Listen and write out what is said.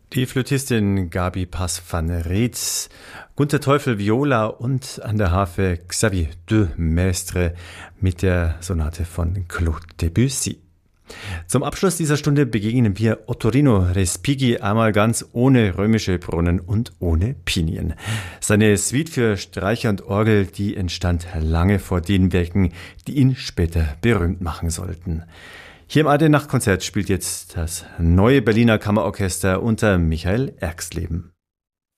Die Flötistin Gabi Pass van Reetz, Gunter Teufel Viola und an der Harfe Xavier de Maistre mit der Sonate von Claude Debussy. Zum Abschluss dieser Stunde begegnen wir Ottorino Respighi einmal ganz ohne römische Brunnen und ohne Pinien. Seine Suite für Streicher und Orgel, die entstand lange vor den Werken, die ihn später berühmt machen sollten. Hier im Ade-Nacht-Konzert spielt jetzt das neue Berliner Kammerorchester unter Michael Erxleben.